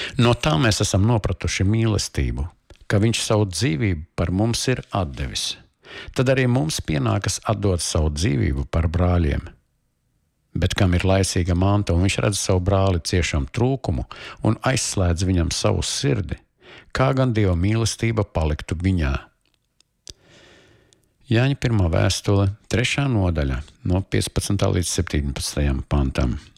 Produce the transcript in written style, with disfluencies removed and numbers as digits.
No tā mēs esam nopratuši mīlestību, ka viņš savu dzīvību par mums ir atdevis. Tad arī mums pienākas atdot savu dzīvību par brāļiem. Bet kam ir laicīga manta, un viņš redz savu brāli ciešam trūkumu un aizslēdz viņam savu sirdi, kā gan Dieva mīlestība paliktu viņā? Jāņa 1. vēstule, 3. nodaļa, no 15. līdz 17. pantam.